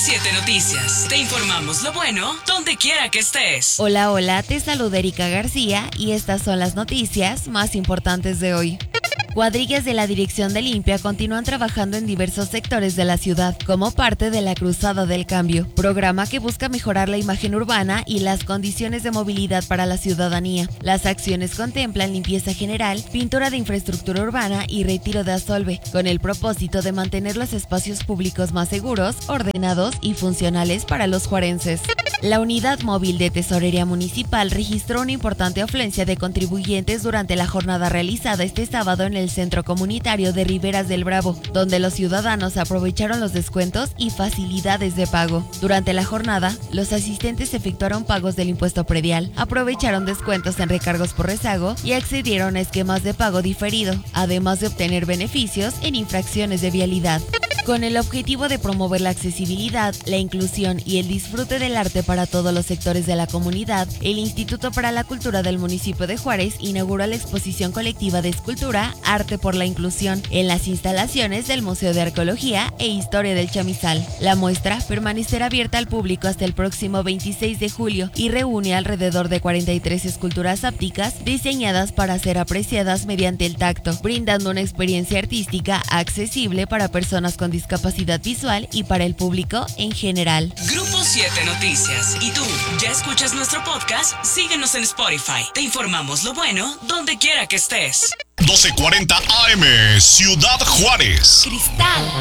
7 Noticias. Te informamos lo bueno donde quiera que estés. Hola, hola, te saluda Erika García y estas son las noticias más importantes de hoy. Cuadrillas de la Dirección de Limpia continúan trabajando en diversos sectores de la ciudad como parte de la Cruzada del Cambio, programa que busca mejorar la imagen urbana y las condiciones de movilidad para la ciudadanía. Las acciones contemplan limpieza general, pintura de infraestructura urbana y retiro de asolve, con el propósito de mantener los espacios públicos más seguros, ordenados y funcionales para los juarenses. La unidad móvil de tesorería municipal registró una importante afluencia de contribuyentes durante la jornada realizada este sábado en el centro comunitario de Riberas del Bravo, donde los ciudadanos aprovecharon los descuentos y facilidades de pago. Durante la jornada, los asistentes efectuaron pagos del impuesto predial, aprovecharon descuentos en recargos por rezago y accedieron a esquemas de pago diferido, además de obtener beneficios en infracciones de vialidad. Con el objetivo de promover la accesibilidad, la inclusión y el disfrute del arte para todos los sectores de la comunidad, el Instituto para la Cultura del municipio de Juárez inauguró la exposición colectiva de escultura Arte por la Inclusión en las instalaciones del Museo de Arqueología e Historia del Chamizal. La muestra permanecerá abierta al público hasta el próximo 26 de julio y reúne alrededor de 43 esculturas ápticas diseñadas para ser apreciadas mediante el tacto, brindando una experiencia artística accesible para personas con discapacidad visual y para el público en general. Grupo 7 Noticias. ¿Y tú ya escuchas nuestro podcast? Síguenos en Spotify. Te informamos lo bueno donde quiera que estés. 12:40 AM, Ciudad Juárez. Cristal